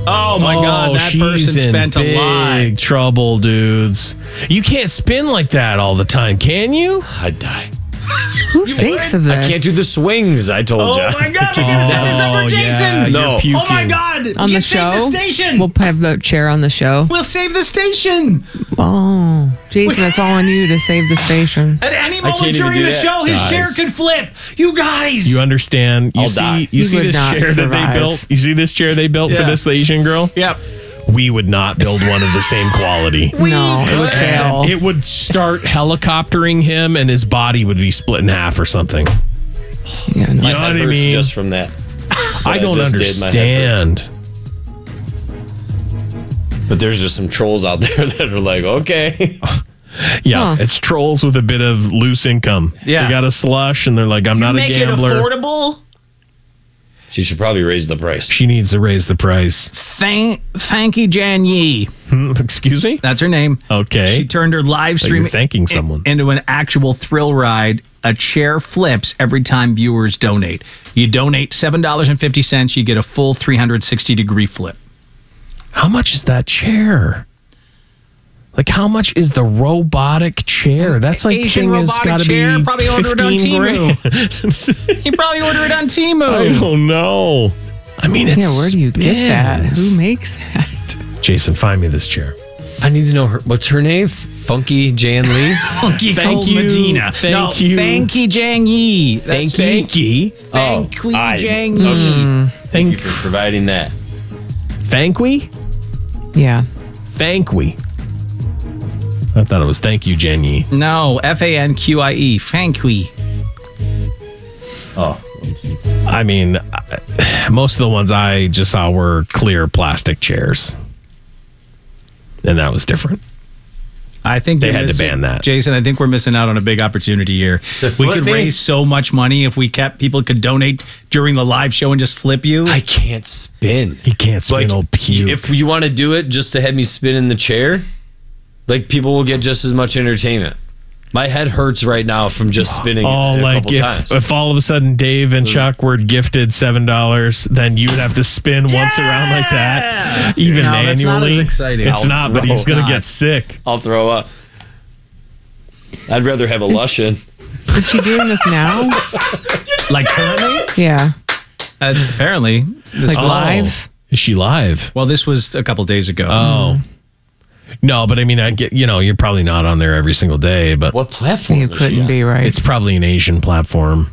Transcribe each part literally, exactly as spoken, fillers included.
Oh my oh, God, that she's person in spent big a lot. trouble, dudes. You can't spin like that all the time, can you? I'd die. Who thinks of this? I can't do the swings, I told Oh you. my God, we're gonna set this up for Oh, Jason. yeah, No. you're puking. Oh my God, On we the can save show? the station. We'll have the chair on the show. We'll save the station. Oh, Jason, that's all on you to save the station. At any can't moment even during do the that. show, his Guys. chair could flip. You guys. You understand? You I'll see, die. you He see would this not chair that survive. they built. You see this chair they built for Yeah. this Asian girl. Yep. We would not build one of the same quality. No, it would fail. It would start helicoptering him, and his body would be split in half or something. Yeah, no. My know head what I hurts mean? just from that. I I don't just did, my head understand. But there's just some trolls out there that are like, okay. Yeah, Huh. it's trolls with a bit of loose income. Yeah. They got a slush, and they're like, "I'm not a Make gambler." it affordable. She should probably raise the price. She needs to raise the price. Thank, thanky Jan Yi. Hmm, excuse me? That's her name. Okay. She turned her live Thought you stream were thanking in- someone. into an actual thrill ride. A chair flips every time viewers donate. You donate seven dollars and fifty cents, you get a full three hundred sixty degree flip. How much is that chair? Like, how much is the robotic chair? That's like Asian thing has robotic got to chair, be probably ordered on fifteen grand. Temu. You probably order it on I Temu. don't know. I mean, it's Yeah, where do you get that? spins. Who makes that? Jason, find me this chair. I need to know her. What's her name? Funky Jan Lee? Funky Thank Cold you. Medina. Thank no, you. Thanky Jang Yi. That's Thank you. Thank Oh, I- Jang Yi. Okay. Thank Thank you for providing that. Thank we? Yeah. Thank we. I thought it was thank you, Jenny. No, F A N Q I E. Fankui. Oh. I mean, I- most of the ones I just saw were clear plastic chairs. And that was different. I think They you're had to missing- ban that. Jason, I think we're missing out on a big opportunity here. To We flip could me? raise so much money if we kept people could donate during the live show and just flip you. I can't spin. He can't spin old puke. If you want to do it just to have me spin in the chair, like people will get just as much entertainment. My head hurts right now from just spinning Oh, it a like couple if, times. if all of a sudden Dave and Chuck were gifted seven dollars, then you would have to spin once around like that, even No, that's not manually. as exciting. It's I'll not, but throw he's going to not. get sick. I'll throw up. I'd rather have a lush in. Is she doing this now? like currently? Yeah. Uh, apparently. This Like was- live? Is she live? Well, this was a couple days ago. Oh. No, but I mean, I get, you know, you're probably not on there every single day, but What platform You is she couldn't on? be right. it's probably an Asian platform.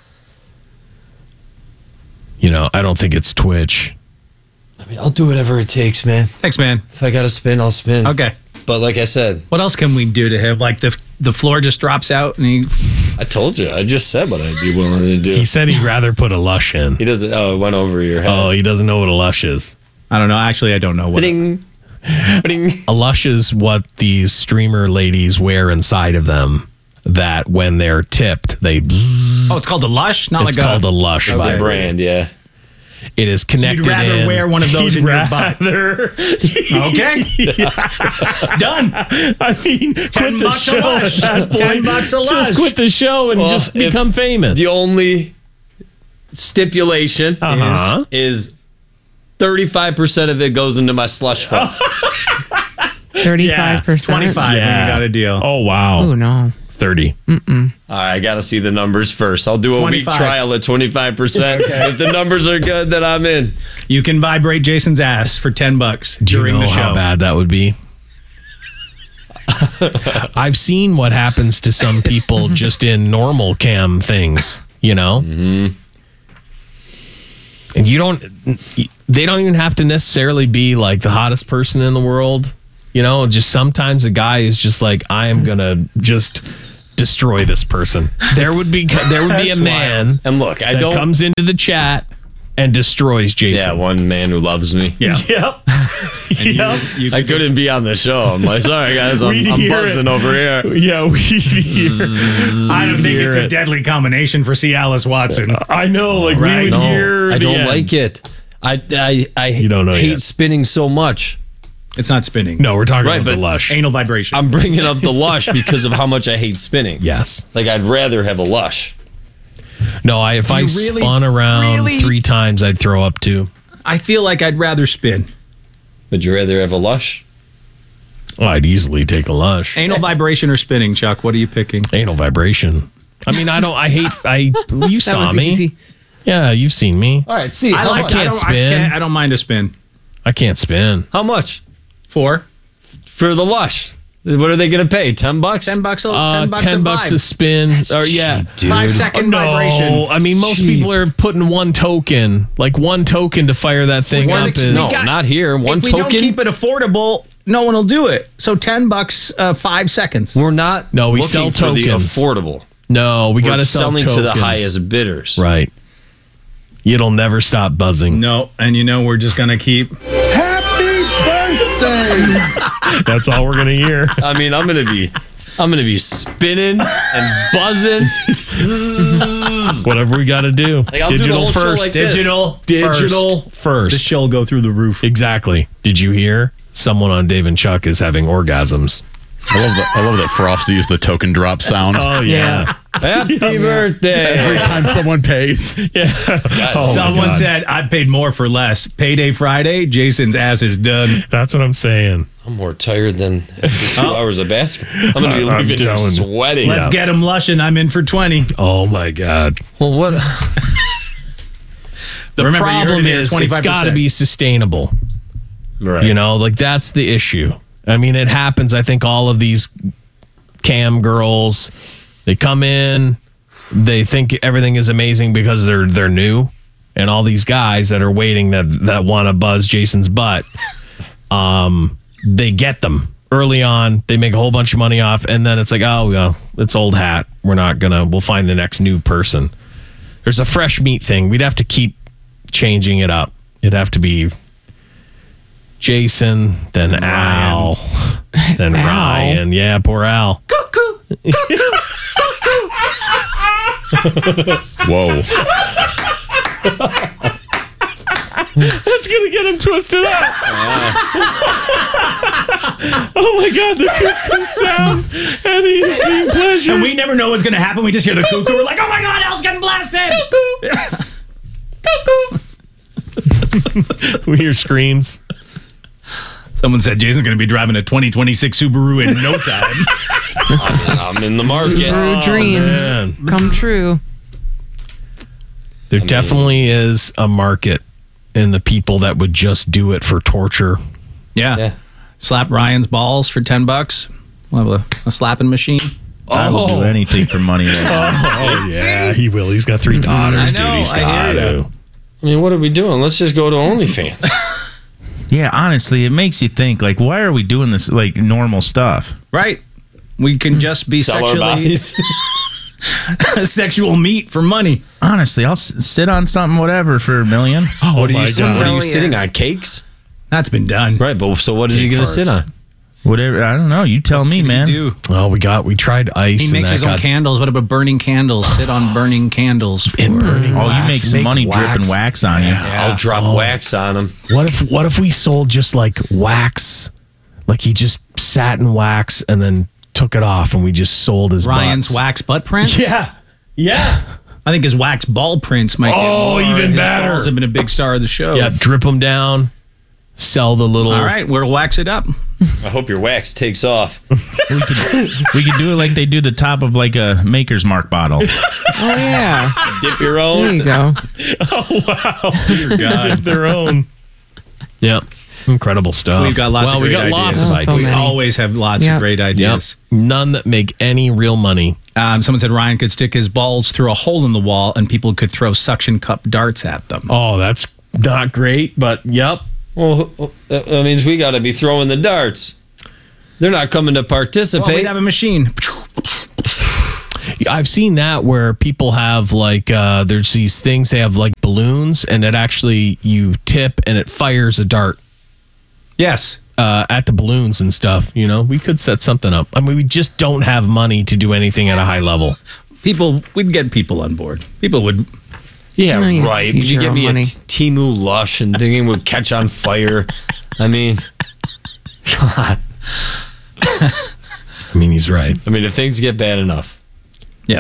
You know, I don't think it's Twitch. I mean, I'll do whatever it takes, man. Thanks, man. If I got to spin, I'll spin. Okay. But like I said, What else can we do to him? Like the the floor just drops out and he. I told you. I just said what I'd be willing to do. He said he'd rather put a lush in. He doesn't. Oh, it went over your head. Oh, he doesn't know what a lush is. I don't know. Actually, I don't know what. Ding. Ding. A lush is what these streamer ladies wear inside of them. That when they're tipped, they. Oh, it's called a lush, not It's like called a. a lush. It's by a brand, yeah. It is connected. You'd rather in. wear one of those He'd in your butt. rather- Okay. Done. I mean, quit Ten the bucks a show lush. at that point. Ten bucks a lush. Just quit the show and Well, just if become famous. The only stipulation Uh-huh. is is thirty-five percent of it goes into my slush fund. thirty-five percent? twenty-five. Yeah. We got a deal. Oh wow, Oh, no. thirty. All right, I got to see the numbers first. I'll do a week twenty-five. trial at twenty-five percent. If the numbers are good, then I'm in. You can vibrate Jason's ass for ten bucks Do you during know the show. how bad that would be? I've seen what happens to some people just in normal cam things, you know? Mm-hmm. And you don't, they don't even have to necessarily be like the hottest person in the world. You know, just sometimes a guy is just like, I am going to just destroy this person. There would be, there would be a That's man wild. And look, I that don't. comes into the chat and destroys Jason. yeah, one man who loves me. Yeah. Yep. yep. You I couldn't be on the show. I'm like, sorry guys, I'm, We'd I'm hear buzzing it. over here. Yeah, we hear. I don't think hear it's a it. deadly combination for Cialis Watson. I know, like Right. we would No, hear. I the don't end. like it. I I I You don't know hate yet. spinning so much. It's not spinning. No, we're talking Right, about the but lush. Anal vibration. I'm bringing up the lush because of how much I hate spinning. Yes. Like I'd rather have a lush. No, I if I You really, spun around really- three times, I'd throw up too. I feel like I'd rather spin. Would you rather have a Lush? Oh, I'd easily take a Lush. Anal vibration or spinning, Chuck? What are you picking? Anal vibration. I mean, I don't. I hate. I. You That saw was me. easy. Yeah, you've seen me. All right, see. I how like. much? I, don't, I, spin. can't, I don't mind a spin. I can't spin. How much Four, for the Lush? What are they going to pay? Ten bucks? ten bucks. A, Uh, ten bucks. ten a bucks vibe. a spin. Or yeah, cheap, dude. Five second no, vibration. I mean, most Cheap. people are putting one token, like one token to fire that thing One up. ex- is, No, got- not here. One if we token. don't keep it affordable, no one will do it. So ten bucks, uh, five seconds. We're not. No, we looking sell for the tokens. affordable. no, we We're got to sell selling to the tokens. highest bidders. Right. It'll never stop buzzing. No, and you know we're just gonna keep. Happy birthday! That's all we're gonna hear. I mean, I'm gonna be, I'm gonna be spinning and buzzing. Whatever we got to do. Like, I'll do the Digital whole show first. like this. Digital, Digital first. This show will go through the roof. Exactly. Did you hear? Someone on Dave and Chuck is having orgasms. I love that. I love that Frosty is the token drop sound. Oh Yeah. Happy birthday! Every time someone pays. Oh, Someone my God. said I paid more for less. Payday Friday. Jason's ass is done. That's what I'm saying. I'm more tired than after two hours of basketball. I'm gonna be I'm leaving here telling you. sweating. Let's get him lushing. I'm in for twenty. Oh my God. Well, what? The Remember, you heard problem it here, is it's twenty-five percent. got to be sustainable. Right. You know, like that's the issue. I mean, it happens. I think all of these cam girls, they come in, they think everything is amazing because they're they're new, and all these guys that are waiting that that want to buzz Jason's butt, um, they get them early on. They make a whole bunch of money off, and then it's like, oh well, it's old hat. We're not gonna. We'll find the next new person. There's a fresh meat thing. We'd have to keep changing it up. It'd have to be Jason, then Al, then Al. Ryan. Yeah, poor Al. Whoa. That's gonna get him twisted up. Oh my God, the cuckoo sound, and he's being pleasured. And we never know what's going to happen. We just hear the cuckoo. We're like, oh my God, Al's getting blasted. We hear screams. Someone said Jason's going to be driving a twenty twenty-six Subaru in no time. I'm, I'm in the market. True dreams man. come true. There definitely is a market in the people that would just do it for torture. Yeah. Yeah. Slap Ryan's balls for ten bucks. We'll have a, a slapping machine. I will do anything for money. Right now. Oh yeah, he will. He's got three daughters, I know, dude. He's I got hear to. ya. I mean, what are we doing? Let's just go to OnlyFans. Yeah, honestly, it makes you think. Like, why are we doing this? Like normal stuff. Right. We can just be Sell our sexually bodies. sexual meat for money. Honestly, I'll s- sit on something, whatever, for a million. what are my you? sit- God. What are you Million. sitting on? Cakes? That's been done. Right, but so what is he Cake going to sit farts. on? Whatever. I don't know. You tell me, man. Do. Oh, we got. We tried ice. He and makes that his own got- candles. What about burning candles? Sit on burning candles. For, In burning Oh, you wax. make some money dripping wax on you. I'll drop wax on him. What if what if we sold just like wax? Like he just sat in wax and then took it off and we just sold his Ryan's butts. wax butt prints. Yeah. Yeah. I think his wax ball prints might. Oh, get more. even His better. balls have been a big star of the show. Yeah, drip them down. Sell the little All right, we'll wax it up. I hope your wax takes off. We could we could do it like they do the top of like a Maker's Mark bottle. Oh yeah. Dip your There own. you go. Dear God. their own. Yep. Incredible stuff. We've got lots well, of we great got ideas. lots of Oh, ideas. so we many. always have lots Yep. of great Yep. ideas. None that make any real money. Um, someone said Ryan could stick his balls through a hole in the wall and people could throw suction cup darts at them. Oh, that's not great, but yep. Well, that that means we got to be throwing the darts. They're not coming to Well, participate. we'd have a machine. I've seen that where people have like uh there's these things they have like balloons and it actually you tip and it fires a dart Yes. uh at the balloons and stuff, you know. We could set something up. I mean, we just don't have money to do anything at a high level. People, we'd get people on board. People would. yeah, No, you right. use Would you your get own me money. a t- Timu Lush and thinking would catch on fire? I mean, God. I mean, he's right. I mean, if things get bad enough. Yep.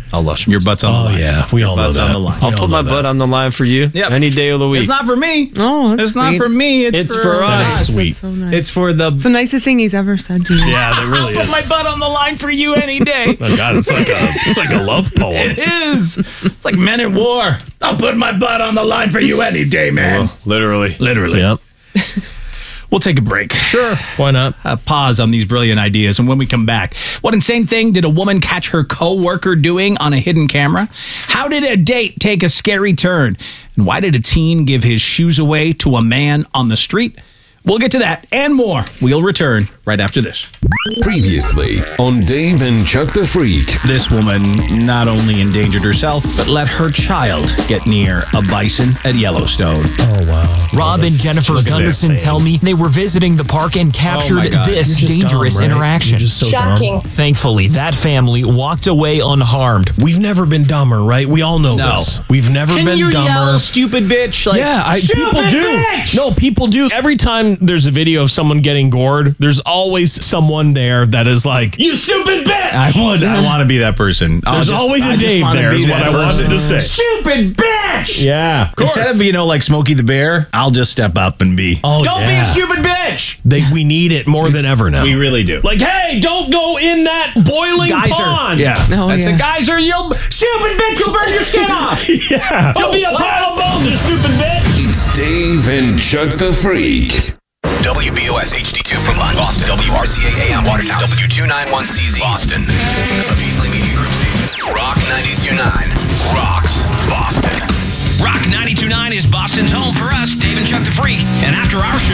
I'll lush Your butt's on the Oh line. yeah, we all know butt's that. on the line. We I'll all put know my that. butt on the line for you Yep. any day of the week. It's not for me. Oh, that's It's not sweet. for me. It's, It's for us. us. Sweet. That's so nice. It's for the. It's the nicest thing he's ever said to you. Yeah, that really Put is. my butt on the line for you any day. Oh God, it's like a it's like a love poem. It is. It's like men at war. I'll put my butt on the line for you any day, man. Literally. Literally. Yep. We'll take a break. Sure. Why not? A pause on these brilliant ideas. And when we come back, what insane thing did a woman catch her co-worker doing on a hidden camera? How did a date take a scary turn? And why did a teen give his shoes away to a man on the street? We'll get to that and more. We'll return right after this. Previously on Dave and Chuck the Freak. This woman not only endangered herself, but let her child get near a bison at Yellowstone. Oh wow. Rob and Jennifer look at this Gunderson thing. tell me they were visiting the park and captured my God. this You're just dangerous dumb, right? interaction. You're just so dumb. Thankfully, that family walked away unharmed. We've never been dumber, right? We all know No. this. We've never Can been you dumber. yell, stupid bitch? Like, Yeah, I, stupid people do. bitch! No, people do. Every time there's a video of someone getting gored, there's always someone there that is like, "You stupid bitch!" I would. I want to be that person. I'll There's just- always a I just Dave wanna there be is what that I wanted person. to say. Stupid bitch. Yeah, of course. Instead of, you know, like Smokey the Bear, I'll just step up and be. Oh, Don't be yeah. a stupid bitch. They, we need it more than ever now. We really do. Like, hey, don't go in that boiling Geyser. pond. Yeah. Oh, That's yeah. a geyser. You'll stupid bitch. You'll burn your skin off. Yeah. You'll be a pile of bones, you stupid bitch. It's Dave and Chuck the Freak. W B O S H D two Brookline, Boston. W R C A A M Watertown. W two ninety-one C Z Boston. A Beasley Media Group station. Rock ninety-two point nine rocks Boston. Rock ninety-two point nine is Boston's home for us, Dave and Chuck the Freak. And after our show,